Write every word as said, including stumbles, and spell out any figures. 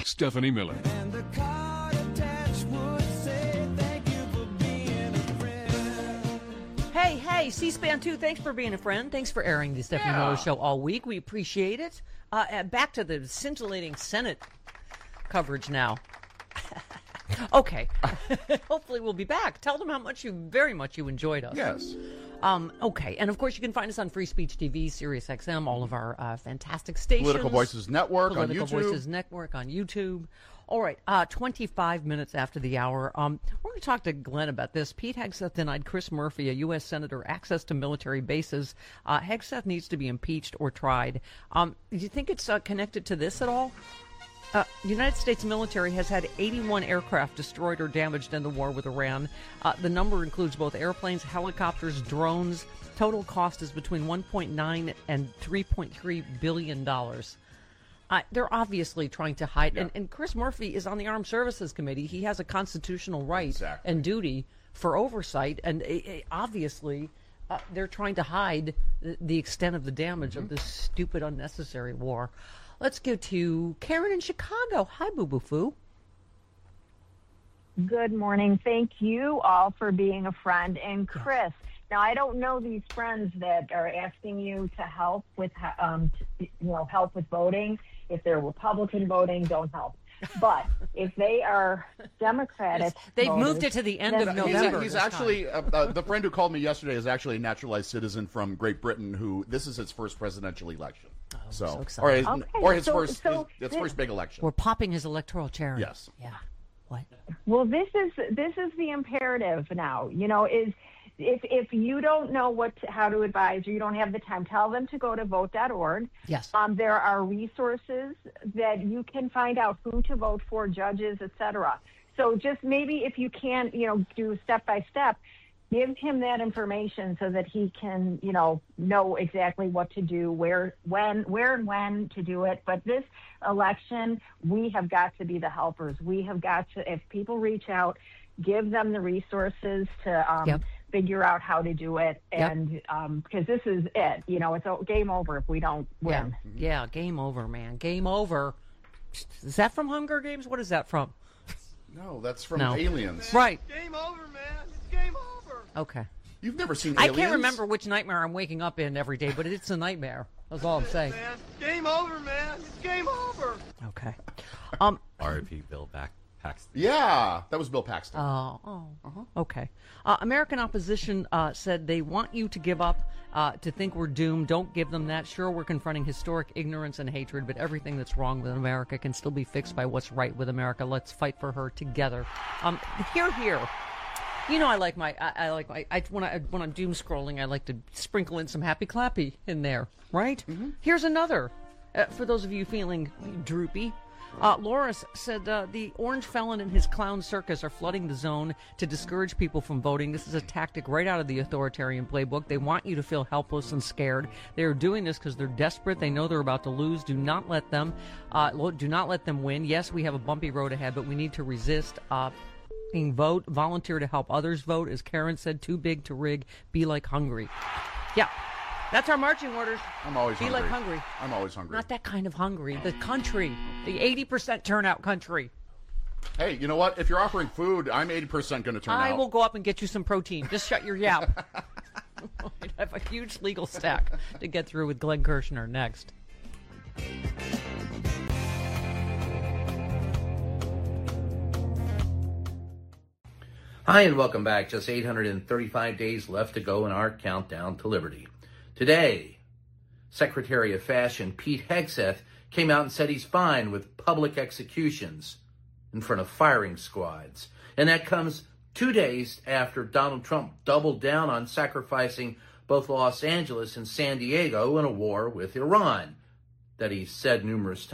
Stephanie Miller. And the card attached would say, thank you for being a friend. Hey, hey, C-SPAN two, thanks for being a friend. Thanks for airing the Stephanie Yeah. Miller Show all week. We appreciate it. Uh, uh, back to the scintillating Senate coverage now. Okay. Hopefully we'll be back. Tell them how much you, very much you enjoyed us. Yes. Um, okay. And, of course, you can find us on Free Speech T V, Sirius X M, all of our uh, fantastic stations. Political Voices Network Political on YouTube. Voices Network on YouTube. All right. Uh, twenty-five minutes after the hour, um, we're going to talk to Glenn about this. Pete Hegseth denied Chris Murphy, a U S senator, access to military bases. Uh, Hegseth needs to be impeached or tried. Um, do you think it's uh, connected to this at all? Uh, the United States military has had eighty-one aircraft destroyed or damaged in the war with Iran. Uh, the number includes both airplanes, helicopters, drones. Total cost is between one point nine and three point three billion dollars. Uh, they're obviously trying to hide. Yeah. And, and Chris Murphy is on the Armed Services Committee. He has a constitutional right Exactly. and duty for oversight. And uh, uh, obviously, uh, they're trying to hide the, the extent of the damage Mm-hmm. of this stupid, unnecessary war. Let's go to Karen in Chicago. Hi, Boo Boo Foo. Good morning. Thank you all for being a friend. And Chris, now I don't know these friends that are asking you to help with, um, you know, help with voting. If they're Republican voting, don't help. But if they are Democratic, Yes, they've voters, moved it to the end then of He's, November. he's this actually, time. uh, uh, the friend who called me yesterday is actually a naturalized citizen from Great Britain who, this is his first presidential election. so, so excited. or his, Okay, or his so- first, so his, his this- first big election. We're popping his electoral cherry. Yes. Yeah. What? Well, this is this is the imperative now. You know, is if if you don't know what to, how to advise or you don't have the time, tell them to go to vote dot org. Yes. Um, there are resources that you can find out who to vote for, judges, et cetera. So just maybe if you can, you know, do step by step, give him that information so that he can, you know, know exactly what to do, where, when, where and when to do it. But this election, we have got to be the helpers. We have got to, if people reach out, give them the resources to um, Yep. figure out how to do it. Yep. And um, because this is it, you know, it's a game over if we don't Yeah. win. Yeah. Game over, man. Game over. Is that from Hunger Games? What is that from? No, that's from No. Aliens. Right. Game over, man. It's game over. Okay. You've never seen I Aliens? can't remember which nightmare I'm waking up in every day, but it's a nightmare. That's all I'm saying. Man, game over, man. It's game over. Okay. Um. R I P Bill back Paxton. Yeah, that was Bill Paxton. Oh. Oh. Okay. Uh, American opposition uh, said they want you to give up, uh, to think we're doomed. Don't give them that. Sure, we're confronting historic ignorance and hatred, but everything that's wrong with America can still be fixed by what's right with America. Let's fight for her together. Um. Here, here. You know, I like my, I, I like my, I, when I when I'm doom scrolling, I like to sprinkle in some happy clappy in there, right? Mm-hmm. Here's another, uh, for those of you feeling droopy. Uh, Loris said uh, the orange felon and his clown circus are flooding the zone to discourage people from voting. This is a tactic right out of the authoritarian playbook. They want you to feel helpless and scared. They are doing this because they're desperate. They know they're about to lose. Do not let them, uh, do not let them win. Yes, we have a bumpy road ahead, but we need to resist. Uh, Vote, volunteer to help others vote. As Karen said, too big to rig. Be like hungry. Yeah, that's our marching orders. I'm always Be hungry. like hungry. I'm always hungry. Not that kind of hungry. The country, the eighty percent turnout country. Hey, you know what? If you're offering food, I'm eighty percent going to turn I out. will go up and get you some protein. Just shut your yap. I have a huge legal stack to get through with Glenn Kirshner next. Hi, and welcome back. Just eight hundred thirty-five days left to go in our countdown to liberty. Today, Secretary of Fashion Pete Hegseth came out and said he's fine with public executions in front of firing squads. And that comes two days after Donald Trump doubled down on sacrificing both Los Angeles and San Diego in a war with Iran that he said numerous times.